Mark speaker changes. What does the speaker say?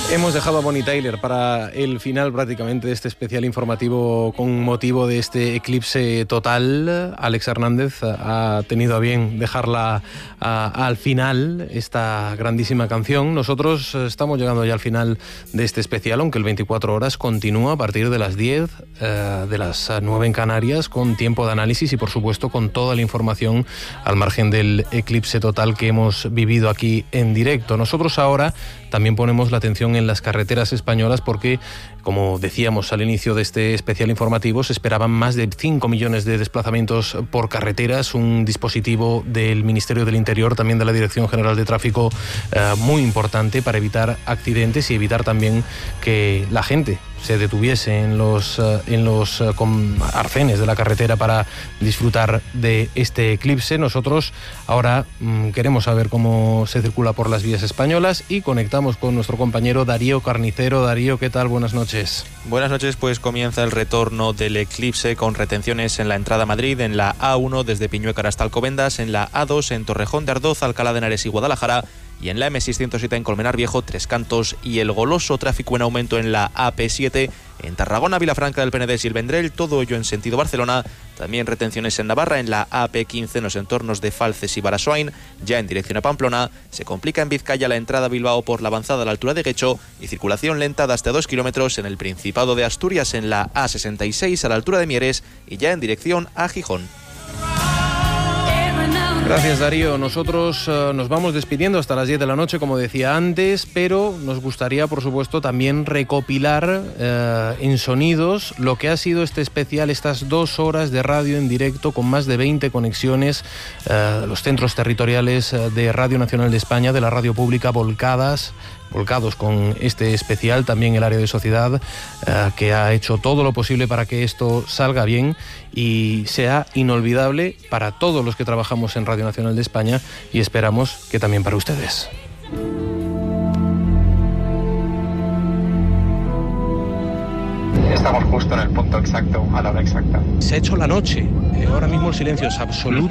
Speaker 1: Hemos dejado a Bonnie Tyler para el final prácticamente de este especial informativo con motivo de este eclipse total. Alex Hernández ha tenido a bien dejarla al final, esta grandísima canción. Nosotros estamos llegando ya al final de este especial, aunque el 24 horas continúa a partir de las 10, de las 9 en Canarias, con tiempo de análisis y por supuesto con toda la información al margen del eclipse total que hemos vivido aquí en directo. Nosotros ahora también ponemos la atención en las carreteras españolas porque, como decíamos al inicio de este especial informativo, se esperaban más de 5 millones de desplazamientos por carreteras, un dispositivo del Ministerio del Interior, también de la Dirección General de Tráfico, muy importante para evitar accidentes y evitar también que la gente se detuviese en los arcenes de la carretera para disfrutar de este eclipse. Nosotros ahora queremos saber cómo se circula por las vías españolas y conectamos con nuestro compañero Darío Carnicero. Darío, ¿qué tal? Buenas noches.
Speaker 2: Buenas noches, pues comienza el retorno del eclipse con retenciones en la entrada a Madrid, en la A1 desde Piñuecar hasta Alcobendas, en la A2 en Torrejón de Ardoz, Alcalá de Henares y Guadalajara, y en la M607 en Colmenar Viejo, Tres Cantos, y el goloso tráfico en aumento en la AP7 en Tarragona, Vilafranca del Penedès y el Vendrell, todo ello en sentido Barcelona. También retenciones en Navarra, en la AP15 en los entornos de Falces y Barasoain. Ya en dirección a Pamplona, se complica en Vizcaya la entrada a Bilbao por la avanzada a la altura de Guecho y circulación lenta de hasta 2 kilómetros en el Principado de Asturias, en la A66 a la altura de Mieres y ya en dirección a Gijón.
Speaker 1: Gracias, Darío. Nosotros nos vamos despidiendo hasta las 10 de la noche, como decía antes, pero nos gustaría, por supuesto, también recopilar en sonidos lo que ha sido este especial, estas 2 horas de radio en directo con más de 20 conexiones, los centros territoriales de Radio Nacional de España, de la radio pública, volcados con este especial, también el área de sociedad, que ha hecho todo lo posible para que esto salga bien y sea inolvidable para todos los que trabajamos en Radio Nacional de España y esperamos que también para ustedes.
Speaker 3: Estamos justo en el punto exacto, a la hora exacta.
Speaker 1: Se ha hecho la noche, ahora mismo el silencio es absoluto.